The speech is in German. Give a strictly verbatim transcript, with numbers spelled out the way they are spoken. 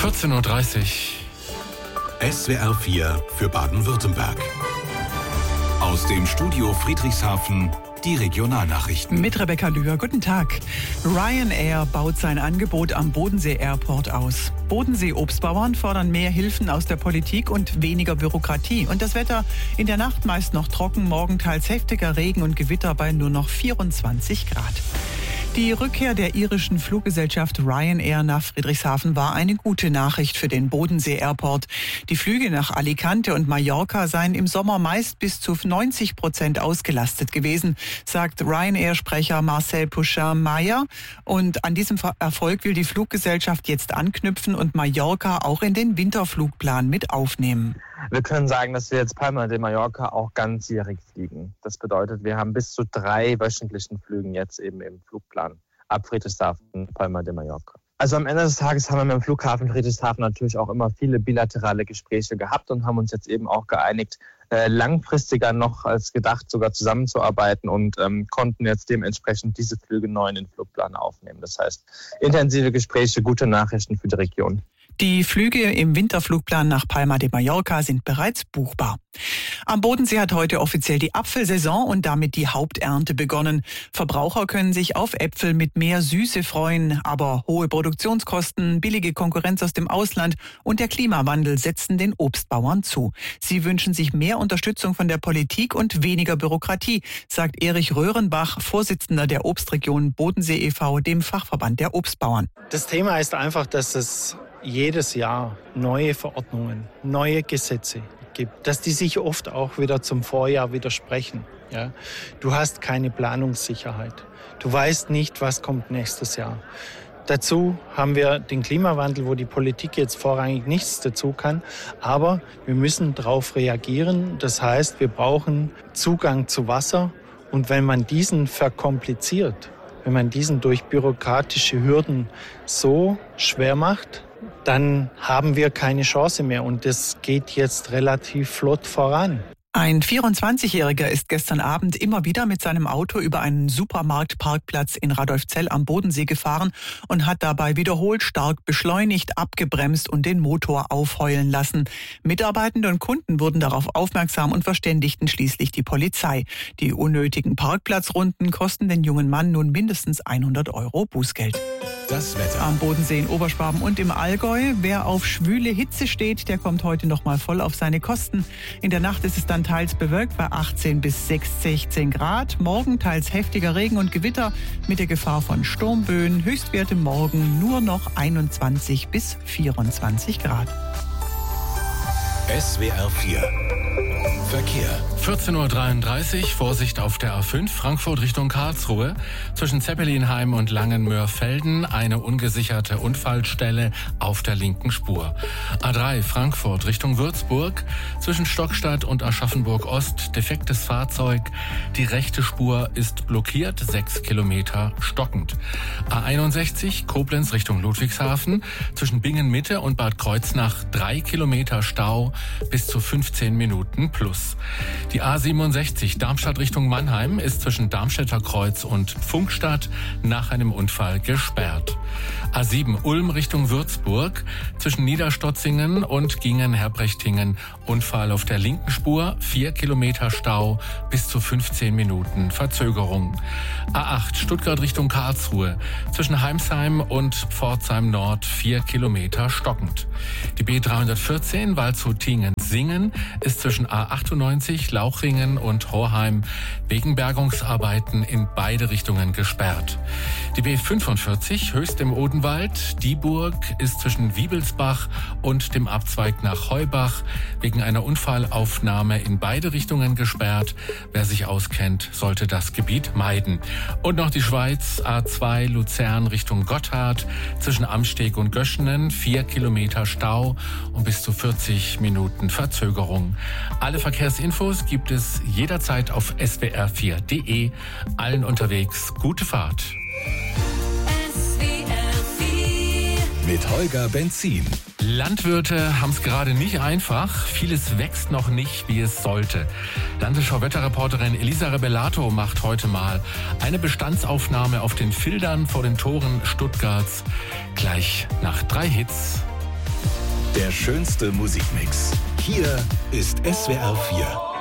vierzehn Uhr dreißig. S W R vier für Baden-Württemberg. Aus dem Studio Friedrichshafen die Regionalnachrichten. Mit Rebecca Lühr, guten Tag. Ryanair baut sein Angebot am Bodensee Airport aus. Bodensee-Obstbauern fordern mehr Hilfen aus der Politik und weniger Bürokratie. Und das Wetter in der Nacht meist noch trocken, morgen teils heftiger Regen und Gewitter bei nur noch vierundzwanzig Grad. Die Rückkehr der irischen Fluggesellschaft Ryanair nach Friedrichshafen war eine gute Nachricht für den Bodensee Airport. Die Flüge nach Alicante und Mallorca seien im Sommer meist bis zu neunzig Prozent ausgelastet gewesen, sagt Ryanair-Sprecher Marcel Pouchin-Meyer. Und an diesem Erfolg will die Fluggesellschaft jetzt anknüpfen und Mallorca auch in den Winterflugplan mit aufnehmen. Wir können sagen, dass wir jetzt Palma de Mallorca auch ganzjährig fliegen. Das bedeutet, wir haben bis zu drei wöchentlichen Flügen jetzt eben im Flugplan ab Friedrichshafen, Palma de Mallorca. Also am Ende des Tages haben wir mit dem Flughafen Friedrichshafen natürlich auch immer viele bilaterale Gespräche gehabt und haben uns jetzt eben auch geeinigt, äh, langfristiger noch als gedacht sogar zusammenzuarbeiten und ähm, konnten jetzt dementsprechend diese Flüge neu in den Flugplan aufnehmen. Das heißt, intensive Gespräche, gute Nachrichten für die Region. Die Flüge im Winterflugplan nach Palma de Mallorca sind bereits buchbar. Am Bodensee hat heute offiziell die Apfelsaison und damit die Haupternte begonnen. Verbraucher können sich auf Äpfel mit mehr Süße freuen, aber hohe Produktionskosten, billige Konkurrenz aus dem Ausland und der Klimawandel setzen den Obstbauern zu. Sie wünschen sich mehr Unterstützung von der Politik und weniger Bürokratie, sagt Erich Röhrenbach, Vorsitzender der Obstregion Bodensee e V, dem Fachverband der Obstbauern. Das Thema ist einfach, dass es jedes Jahr neue Verordnungen, neue Gesetze gibt, dass die sich oft auch wieder zum Vorjahr widersprechen. Ja? Du hast keine Planungssicherheit. Du weißt nicht, was kommt nächstes Jahr. Dazu haben wir den Klimawandel, wo die Politik jetzt vorrangig nichts dazu kann. Aber wir müssen darauf reagieren. Das heißt, wir brauchen Zugang zu Wasser. Und wenn man diesen verkompliziert, wenn man diesen durch bürokratische Hürden so schwer macht, dann haben wir keine Chance mehr und das geht jetzt relativ flott voran. Ein vierundzwanzigjähriger ist gestern Abend immer wieder mit seinem Auto über einen Supermarktparkplatz in Radolfzell am Bodensee gefahren und hat dabei wiederholt stark beschleunigt, abgebremst und den Motor aufheulen lassen. Mitarbeitende und Kunden wurden darauf aufmerksam und verständigten schließlich die Polizei. Die unnötigen Parkplatzrunden kosten den jungen Mann nun mindestens hundert Euro Bußgeld. Das Wetter. Am Bodensee in Oberschwaben und im Allgäu. Wer auf schwüle Hitze steht, der kommt heute noch mal voll auf seine Kosten. In der Nacht ist es dann teils bewölkt bei achtzehn bis sechzehn Grad. Morgen teils heftiger Regen und Gewitter mit der Gefahr von Sturmböen. Höchstwerte morgen nur noch einundzwanzig bis vierundzwanzig Grad. S W R vier Verkehr. vierzehn Uhr dreiunddreißig, Vorsicht auf der A fünf, Frankfurt Richtung Karlsruhe. Zwischen Zeppelinheim und Langenmörfelden eine ungesicherte Unfallstelle auf der linken Spur. A drei, Frankfurt Richtung Würzburg. Zwischen Stockstadt und Aschaffenburg Ost defektes Fahrzeug. Die rechte Spur ist blockiert, sechs Kilometer stockend. A einundsechzig, Koblenz Richtung Ludwigshafen. Zwischen Bingen Mitte und Bad Kreuznach drei Kilometer Stau bis zu fünfzehn Minuten plus. Die A siebenundsechzig Darmstadt Richtung Mannheim ist zwischen Darmstädter Kreuz und Pfunkstadt nach einem Unfall gesperrt. A sieben Ulm Richtung Würzburg zwischen Niederstotzingen und Gingen-Herbrechtingen Unfall auf der linken Spur, vier Kilometer Stau bis zu fünfzehn Minuten Verzögerung. A acht Stuttgart Richtung Karlsruhe zwischen Heimsheim und Pforzheim Nord vier Kilometer stockend. Die B dreihundertvierzehn Waldshut-Tiengen-Singen ist zwischen A achtundneunzig Lauchringen und Horheim wegen Bergungsarbeiten in beide Richtungen gesperrt. Die B fünfundvierzig Höchst im Odenwald, Dieburg ist zwischen Wiebelsbach und dem Abzweig nach Heubach wegen einer Unfallaufnahme in beide Richtungen gesperrt. Wer sich auskennt, sollte das Gebiet meiden. Und noch die Schweiz, A zwei Luzern Richtung Gotthard zwischen Amsteg und Göschenen, vier Kilometer Stau und bis zu vierzig Minuten Verzögerung. Alle Verkehrsinfos gibt es jederzeit auf S W R vier Punkt de. Allen unterwegs gute Fahrt. Mit Holger Benzin. Landwirte haben es gerade nicht einfach. Vieles wächst noch nicht, wie es sollte. Landesschau-Wetterreporterin Elisa Rebellato macht heute mal eine Bestandsaufnahme auf den Fildern vor den Toren Stuttgarts. Gleich nach drei Hits. Der schönste Musikmix. Hier ist S W R vier.